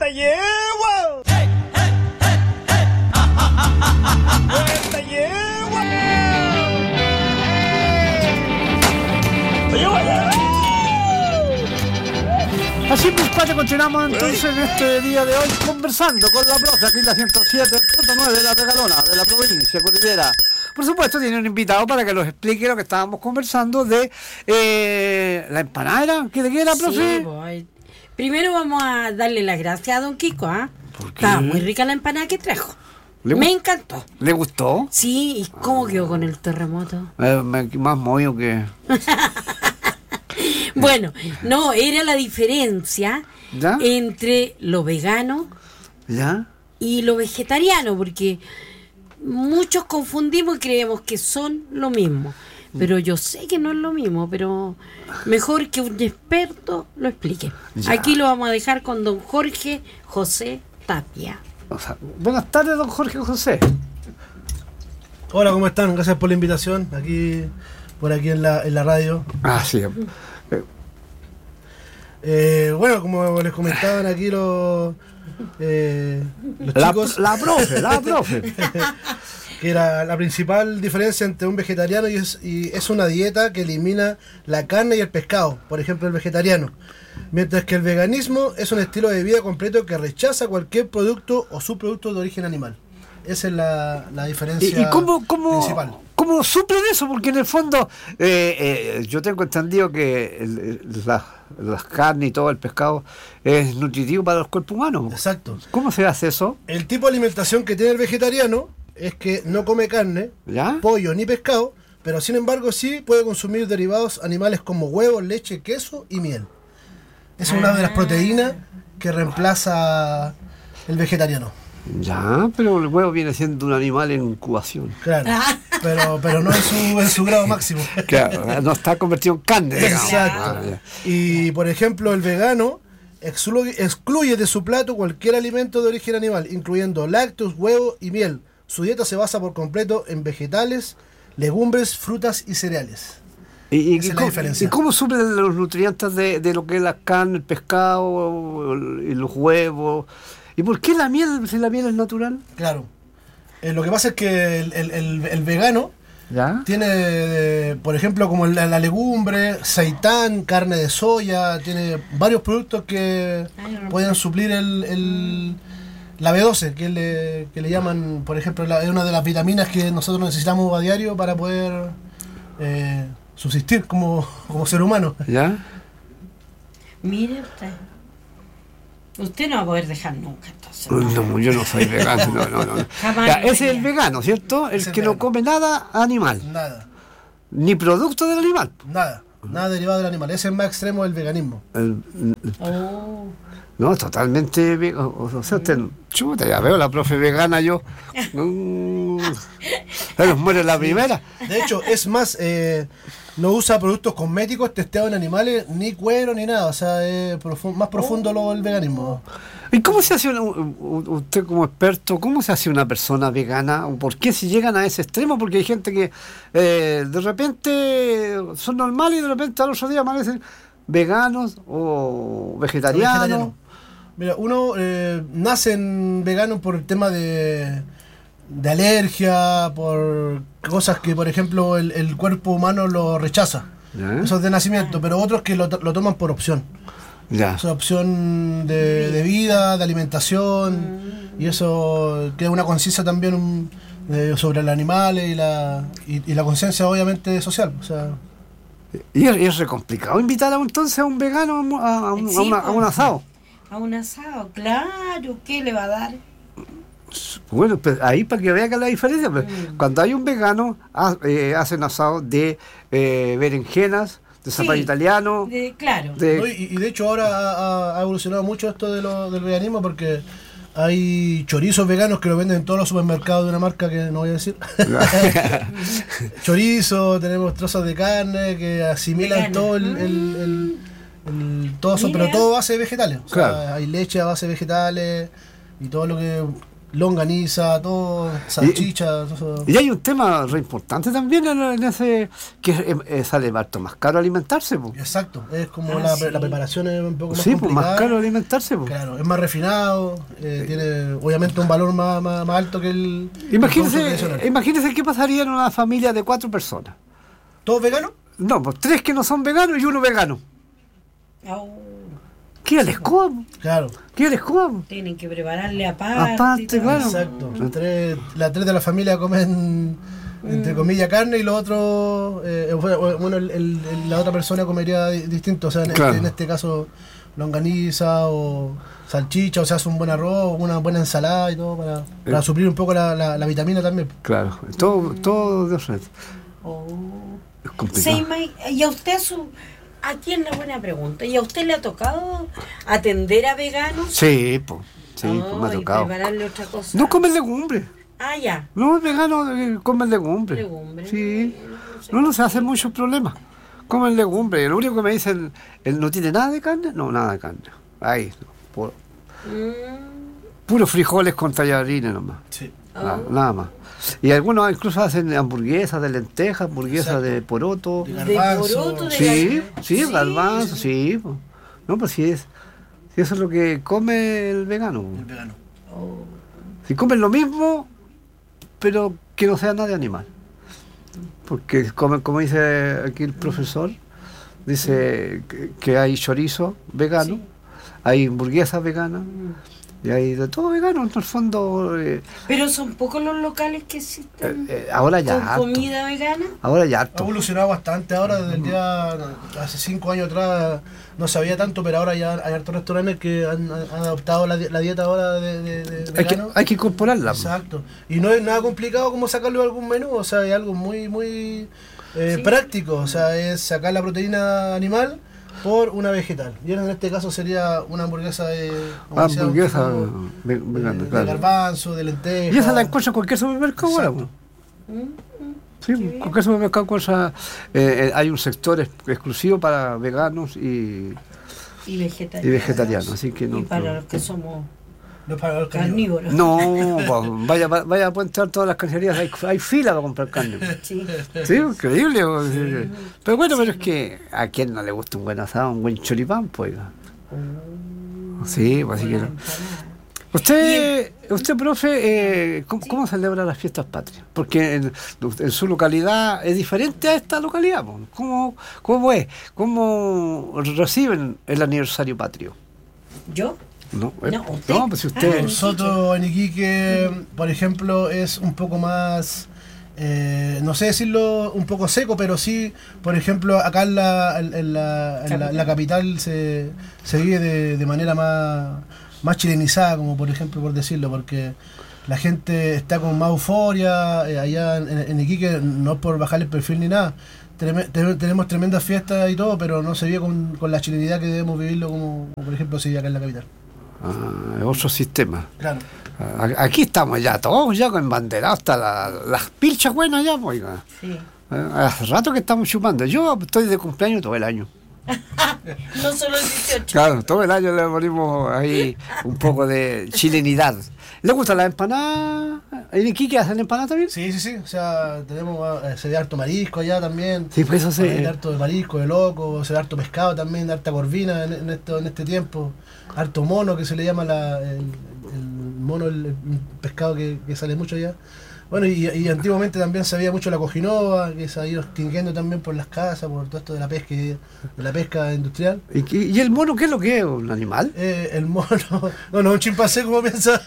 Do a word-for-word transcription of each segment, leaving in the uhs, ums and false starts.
yegua! ¡Hey, hey, hey, hey! ¡Ah, ah, ah, ah, ah! ¡Vuelta yegua! ¡Yegua, yegua! Así pues, padre, continuamos entonces en este día de hoy conversando con la profe, aquí en la ciento siete punto nueve de la Regalona, de la provincia cordillera. Por supuesto, tiene un invitado para que nos explique lo que estábamos conversando de eh, la empanada. ¿Era? ¿Qué de qué era, profe? Sí, boy. Primero vamos a darle las gracias a don Kiko, ¿ah? ¿eh? ¿Por qué? Estaba muy rica la empanada que trajo. ¿Le Me gust- encantó. ¿Le gustó? Sí, ¿y cómo quedó con el terremoto? Eh, me- más movido que... Bueno, no, era la diferencia ¿Ya? entre lo vegano ¿Ya? y lo vegetariano, porque muchos confundimos y creemos que son lo mismo. Pero yo sé que no es lo mismo, pero mejor que un experto lo explique. Ya. Aquí lo vamos a dejar con don Jorge José Tapia. O sea, buenas tardes, don Jorge José. Hola, ¿cómo están? Gracias por la invitación aquí por aquí en la, en la radio. Ah, sí. Eh, bueno, como les comentaban aquí los, eh, los La, chicos, la profe, la profe. que era la principal diferencia entre un vegetariano y es, y es una dieta que elimina la carne y el pescado, por ejemplo el vegetariano. Mientras que el veganismo es un estilo de vida completo que rechaza cualquier producto o subproducto de origen animal. Esa es la, la diferencia ¿Y, y cómo, cómo, principal. cómo suplen eso? Porque en el fondo, eh, eh, yo tengo entendido que el, el, la, las carnes y todo el pescado es nutritivo para el cuerpo humano. Exacto. ¿Cómo se hace eso? El tipo de alimentación que tiene el vegetariano es que no come carne, ¿Ya? pollo ni pescado, pero sin embargo sí puede consumir derivados animales como huevos, leche, queso y miel. Esa es una de las proteínas que reemplaza el vegetariano. Ya, pero el huevo viene siendo un animal en incubación. Claro, pero, pero no en su, en su grado máximo. Claro, no está convertido en carne, digamos. Exacto. Ah, ya. Y por ejemplo, el vegano excluye, excluye de su plato cualquier alimento de origen animal, incluyendo lácteos, huevo y miel. Su dieta se basa por completo en vegetales, legumbres, frutas y cereales. ¿Y, y, Esa es la cómo, diferencia. ¿Y cómo suplen los nutrientes de, de lo que es la carne, el pescado y los huevos? ¿Y por qué la miel, si la miel es natural? Claro. Eh, lo que pasa es que el, el- el- el vegano ¿Ya? tiene, eh, por ejemplo, como la, la legumbre, seitán, carne de soya, tiene varios productos que Ay, no, no pueden sé. suplir el, el- la B doce, que le, que le llaman, por ejemplo, la- es una de las vitaminas que nosotros necesitamos a diario para poder eh, subsistir como, como ser humano. ¿Ya? Mire usted. Usted no va a poder dejar nunca, entonces. No, yo no soy vegano, no, no, no. Jamás Ya, lo ese es el haría. vegano, ¿cierto? El Es el que no vegano. come nada animal, Nada, ni producto del animal. nada, nada derivado del animal. Ese es el más extremo del veganismo. El- Oh. no, totalmente vegano. O sea, usted, chuta, ya veo la profe vegana yo. Mm, se nos muere la primera. De hecho, es más, eh, no usa productos cosméticos testeados en animales, ni cuero, ni nada. O sea, es profu- más profundo lo el veganismo. ¿Y cómo se hace una- u- u- usted como experto, cómo se hace una persona vegana? ¿O por qué si llegan a ese extremo? Porque hay gente que eh, de repente son normales y de repente al otro día amanecen veganos o vegetarianos. Vegetariano. Mira, uno eh, nacen veganos por el tema de, de alergia, por cosas que, por ejemplo, el, el cuerpo humano lo rechaza. ¿Ya? Eso es de nacimiento, pero otros que lo, to- lo toman por opción. Ya. Es una opción de, de vida, de alimentación, y eso crea una conciencia también um, de- sobre los animales y la, y, y la conciencia obviamente social. O sea, Y es, es re complicado invitar a un, entonces a un vegano a, un- a un, Sí, a una- a un pues. asado. A un asado, claro. ¿Qué le va a dar? Bueno, pues ahí para que vea que la diferencia. Pues, Mm. cuando hay un vegano, ha- eh, hacen asado de eh, berenjenas, de zapallo Sí. italiano, De, claro. de... ¿no? y, y de hecho ahora ha, ha- ha evolucionado mucho esto de lo, del veganismo porque hay chorizos veganos que lo venden en todos los supermercados de una marca que no voy a decir. Chorizo, tenemos trozos de carne que asimilan Vegano. todo el, el- el- el- todo eso, Mira. pero todo a base de vegetales. O sea, Claro. hay leche a base de vegetales y todo lo que longaniza, todo, salchicha, todo eso. Y hay un tema re importante también en, en ese, que eh, eh, sale harto más caro alimentarse, po. Exacto, es como Ah, la, sí. la preparación es un poco más Sí, pues complicada. más caro alimentarse, po. Claro, es más refinado, eh, tiene obviamente un valor más, más, más alto que el. el producto Imagínese, tradicional. imagínese qué pasaría en una familia de cuatro personas. ¿Todos veganos? No, pues tres que no son veganos y uno vegano. Au, ¿Qué les como? Claro. ¿Qué les como? tienen que prepararle aparte. Aparte, y todo. claro. Exacto. Tres, las tres de la familia comen, entre comillas, carne y los otros, eh, bueno, el- el- el- la otra persona comería di- distinto. O sea, en, Claro. este, en este caso, longaniza o salchicha, o sea, hace un buen arroz, una buena ensalada y todo para, para Eh. suplir un poco la, la, la vitamina también. Claro, todo, todo de eso es Oh. es Se complicado. ima- y a usted su aquí es la buena pregunta. ¿Y a usted le ha tocado atender a veganos? Sí, pues, sí, pues me ha Oh, y tocado. prepararle otra cosa. No comen legumbres. Ah, ya. No, es vegano, eh, comen legumbres. Legumbres. Sí. No sé. No, no se hacen muchos problemas. Comen legumbres. Lo único que me dicen, ¿él no tiene nada de carne? No, nada de carne. Ahí, no, puro, Mm, puros frijoles con tallarines nomás. Sí. Nada, oh. nada más. Y algunos incluso hacen hamburguesas de lentejas, hamburguesas Exacto. de poroto. De De garbanzo. poroto, de Sí, gallina. sí, Sí, garbanzo, sí. sí. po. No, pues sí es. Si eso es lo que come el vegano. El vegano. Oh. Si comen lo mismo, pero que no sea nada de animal. Porque comen, como dice aquí el profesor, dice que, que hay chorizo vegano, Sí. hay hamburguesas veganas, Mm. y hay de todo vegano. En el fondo, eh, Pero son pocos los locales que eh, existen eh, ahora ya con harto. comida vegana. Ahora ya Ha harto. evolucionado bastante ahora, desde el día, hace cinco años atrás no sabía tanto, pero ahora ya hay hartos restaurantes que han, han adoptado la, di- la dieta ahora de, de, de Hay que, vegano. hay que incorporarla. po. Exacto. Y no es nada complicado como sacarlo de algún menú, o sea, es algo muy, muy eh, Sí. práctico, o sea, es sacar la proteína animal por una vegetal. Y en este caso sería una hamburguesa de, como decía, un Hamburguesa tipo ve- de, vegana, de claro. garbanzo, de lentejas. Y esa la encuentras en cualquier supermercado ahora. Exacto. po. Mm, Sí, en cualquier supermercado encuentras, eh, eh, hay un sector ex- exclusivo para veganos y, y vegetarianos. y vegetarianos. Así que no. Y para no. los que somos No es para los carnívoros. carnívoros. No, pues, vaya, vaya a entrar todas las carnicerías, hay, hay fila para comprar carne. Sí. Sí, increíble. pues, sí. Pero bueno, pero es que a quien no le gusta un buen asado, un buen choripán, pues. oiga. Sí, pues así que no. Usted, usted, profe, eh, ¿cómo, cómo celebra las fiestas patrias? Porque en, en su localidad es diferente a esta localidad. pues. ¿Cómo, cómo es? ¿Cómo reciben el aniversario patrio? ¿Yo? No, eh, No, usted. no, pues si usted... Ah, Nosotros en Iquique, por ejemplo, es un poco más, eh, no sé decirlo un poco seco, pero sí, por ejemplo, acá en la, en en la, en la- en la capital se, se vive de, de manera más, más chilenizada, como por ejemplo, por decirlo, porque la gente está con más euforia, eh, allá en, en Iquique, no es por bajar el perfil ni nada. Treme- te- Tenemos tremendas fiestas y todo, pero no se vive con, con la chilenidad que debemos vivirlo como, como por ejemplo se vive acá en la capital. Ah, es otro sistema. Claro. A- Aquí estamos ya todos ya con bandera hasta la- las pilchas buenas ya, pues, oiga. Sí. Eh, Hace rato que estamos chupando. Yo estoy de cumpleaños todo el año. No solo el dieciocho. Claro, todo el año le ponemos ahí un poco de chilenidad. ¿Le gusta la empanada? ¿En Iquique hacen empanada también? Sí, sí, sí. O sea, tenemos, eh, se ve harto marisco allá también. Sí, pues eso Se ve sí. harto de marisco, de loco, se ve harto pescado también, de harta corvina en, en esto, en este tiempo. Harto mono, que se le llama la, el, el mono, el, el pescado que, que sale mucho allá. Bueno, y, y antiguamente también se veía mucho la cojinova, que se ha ido extinguiendo también por las casas, por todo esto de la pesca, y- de la pesca industrial. ¿Y, qué- y el mono qué es lo que es? ¿Un animal? Eh, el mono, no, no, un chimpancé como piensa.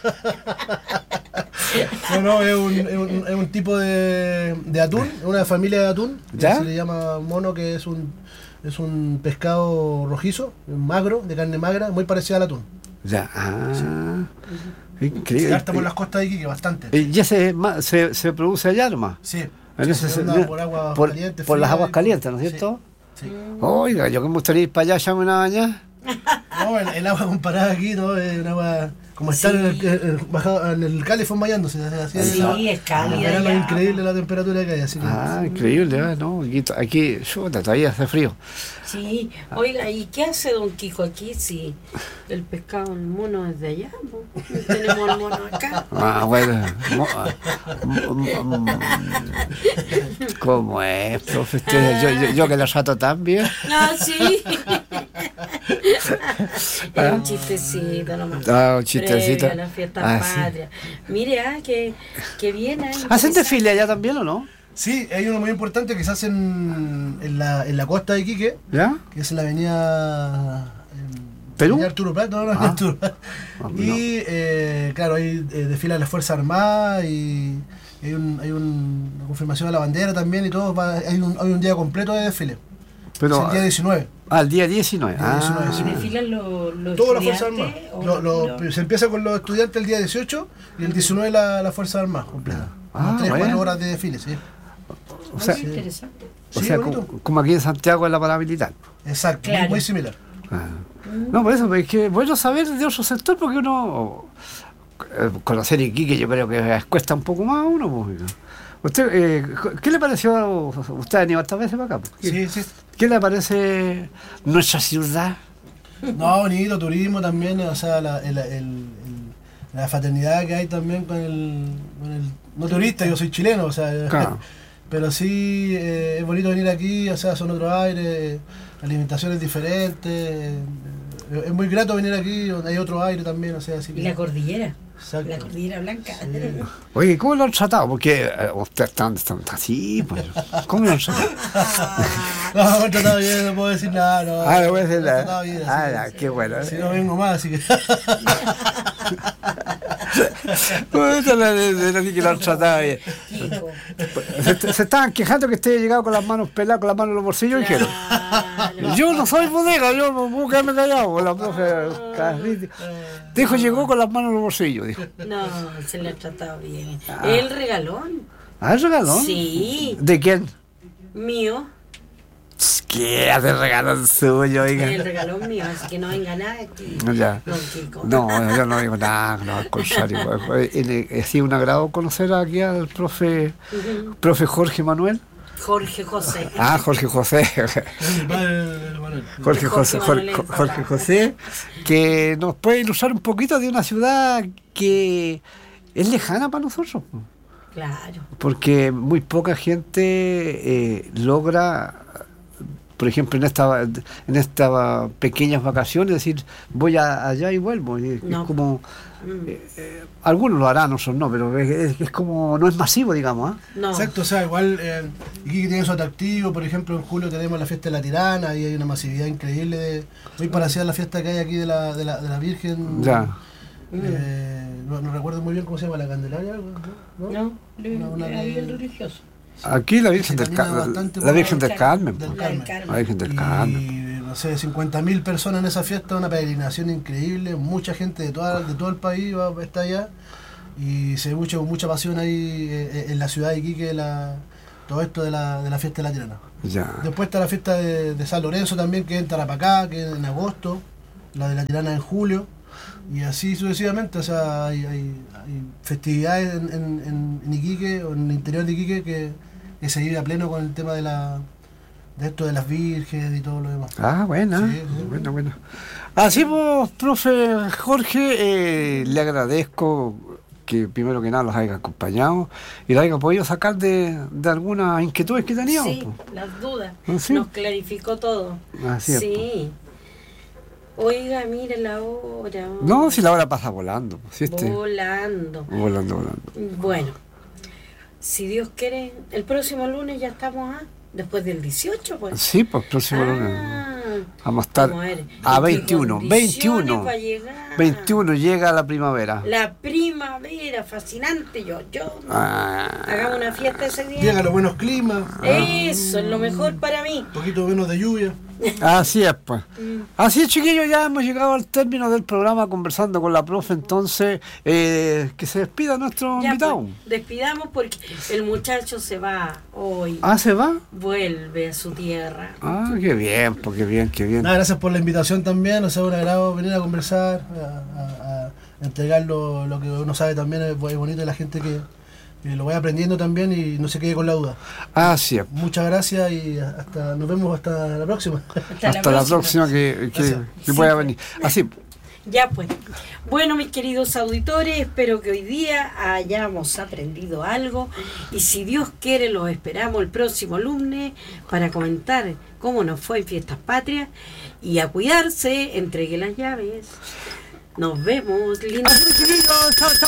No, no, es un, es un, es un tipo de, de atún, es una familia de atún, que ¿Ya? se le llama mono, que es un, es un pescado rojizo, magro, de carne magra, muy parecido al atún. Ya, ah, Se increíble. harta por las costas de Iquique, bastante. ¿Y ya se, ma- se, se produce allá nomás? Sí, En sí, ese se sen- anda por aguas por- calientes. por las frías aguas y- calientes, ¿no es sí, cierto? sí. Oiga, yo que me gustaría ir para allá, llame una baña. No, el, el agua comparada aquí, ¿no? Es un agua como estar Sí. en el, el, bajado, en el Califón bañándose. Así es, Sí, la- es cálida en verano ya, es increíble la temperatura que hay, así que. Ah, increíble, ¿eh? ¿No? Aquí, aquí chuta, todavía hace frío. Sí, oiga, ¿y qué hace don Kiko aquí si el pescado, el mono es de allá? Po? No tenemos el mono acá. Ah, bueno. mo- mm, mm, ¿Cómo es, profe? Usted, yo, yo, yo que lo trato tan bien. Ah, sí. Era un chistecito nomás. Ah, un chistecito. Previo a la fiesta Ah, sí. patria. Mire, ah, que, que bien. ah, ¿Hacen interesante. desfile allá también o no? Sí, hay uno muy importante que se hace en, en, la, en la costa de Iquique, ¿Ya? que es en la avenida. en- ¿Perú? avenida Arturo Prat, no, no, Ah. Arturo Prat. Ah, no. Y eh, claro, hay eh, desfila de las Fuerzas Armadas y hay, un, hay un- una confirmación de la bandera también y todo. va- hay, un, hay un día completo de desfile. Pero, es el día diecinueve. ah, el día diecinueve. Día Ah, diecinueve, ¿Y sí. desfilan los, los Todas las Fuerzas Armadas. estudiantes? Lo- o lo- los- se empieza con los estudiantes el día dieciocho y el diecinueve la, la Fuerza Armada completa. Ah, tres, bueno. cuatro horas de desfile, sí. o sea, Muy interesante. o Sí, sea bonito. como, como aquí en Santiago en la paramilitar. Exacto, Claro. muy, muy similar. Ah. No, por eso, es que bueno saber de otro sector porque uno eh, conocer Iquique yo creo que cuesta un poco más a uno. Pues. ¿Usted, eh, ¿Qué le pareció a usted ha venido hartas veces para acá? Pues? ¿Qué, Sí, sí. qué le parece nuestra ciudad? No, bonito, turismo también, o sea, la, el, el- el- la fraternidad que hay también con el, con el- no turista, yo soy chileno, o sea, Claro. pero sí eh, es bonito venir aquí, o sea, son otros aires, la alimentación es diferente, eh, es muy grato venir aquí, donde hay otro aire también, o sea, así ¿Y que... la cordillera? Exacto. La cordillera blanca. Oye, ¿cómo lo han tratado? Porque eh, usted está, está así, pues. ¿Cómo lo han tratado? No, me han tratado bien, no puedo decir nada, no. Ah, no puede ser me han nada. tratado bien, así Ah, que- ya, qué bueno. Si no vengo más, así que... Esa es la de, de, de que lo han tratado bien. Kiko. Se, se estaban quejando que usted llegado con las manos peladas, con las manos en los bolsillos, dijeron. Claro. Yo no soy bodega, yo no puedo quedarme callado. La profe Carliti dijo, llegó con las manos en los bolsillos, dijo. No, se le ha tratado bien. Ah. El regalón. ¿Ah, el regalón? Sí. ¿De quién? Mío. ¿Qué hace el regalón suyo, oiga? El regalón mío, así que no venga nada aquí. Ya. Don Kiko. No, yo no digo nada, no, al contrario. Ha sido un agrado conocer aquí al profe, Ujú. profe Jorge Manuel. Jorge José. Ah, Jorge José. Mi padre, Manuel. Jorge José, Jorge Jorge, Manuel Jorge José, que nos puede ilustrar un poquito de una ciudad que es lejana para nosotros, Claro. porque muy poca gente eh, logra, por ejemplo, en esta en estas pequeñas vacaciones, decir, voy a, allá y vuelvo. Y es No. como, Mm. eh, eh, algunos lo harán, otros no, pero es, es- es como, no es masivo, digamos. ¿ah? No. Exacto, o sea, igual eh, Iquique tiene su atractivo, por ejemplo, en julio tenemos la fiesta de la Tirana y hay una masividad increíble, de, muy parecida a la fiesta que hay aquí de la, de la, de la Virgen. Ya. Eh, no, no recuerdo muy bien cómo se llama, la Candelaria, ¿no? No, le- Una- una era de- bien religioso. Aquí la Virgen Se del camina Carmen. bastante La por Virgen la del Carmen. del po. La del Carmen. La Carmen. Virgen del Carmen. Y no sé, cincuenta mil personas en esa fiesta, una peregrinación increíble, mucha gente de, toda, de todo el país va, está allá y se ve mucha, mucha pasión ahí eh, en la ciudad de Iquique, la, todo esto de la, de la fiesta de la Tirana. Ya. Después está la fiesta de, de San Lorenzo también, que es en Tarapacá, que es en agosto, la de la Tirana en julio, y así sucesivamente, o sea, hay, hay, hay festividades en, en, en- en Iquique, o en el interior de Iquique, que, que se vive a pleno con el tema de la de esto de las vírgenes y todo lo demás. Ah, buena, Sí, sí. buena, buena. Así pues, profe Jorge, eh, le agradezco que primero que nada los haya acompañado y los haya podido sacar de, de algunas inquietudes que teníamos. Sí, po. las dudas. Ah, sí. Nos clarificó todo. Así es, Sí. Oiga, mire la hora. No, si la hora pasa volando. po, si este- Volando. volando, volando. Bueno, si Dios quiere, el próximo lunes ya estamos a, después del dieciocho, pues. Sí, pues próximo Ah, lunes. Vamos a estar vamos a ver, a ¿en qué veintiuno. condiciones veintiuno. va a llegar? veintiuno llega la primavera. La primavera, fascinante, yo, yo. Ah, Hagamos una fiesta ese día. Llegan los buenos climas, Eso es lo mejor para mí. un poquito menos de lluvia. Así es, pues. Así es, chiquillos, ya hemos llegado al término del programa conversando con la profe, entonces, eh, que se despida nuestro Ya, invitado. pues, despidamos porque el muchacho se va hoy. Ah, ¿se va? Vuelve a su tierra. Ah, qué bien, pues qué bien, qué bien. Nada, gracias por la invitación también, o sea, un agrado venir a conversar, a, a- a entregar lo, lo que uno sabe también, es es bonito y la gente que, que lo vaya aprendiendo también y no se quede con la duda. Así es. Muchas gracias y hasta nos vemos hasta la próxima. Hasta, Hasta la próxima que, que, Gracias. que pueda venir. Así. Ya pues. Bueno, mis queridos auditores, espero que hoy día hayamos aprendido algo y si Dios quiere los esperamos el próximo lunes para comentar cómo nos fue en Fiestas Patrias y a cuidarse, entregue las llaves. Nos vemos, lindos. Así, chiquillos, chao, chao.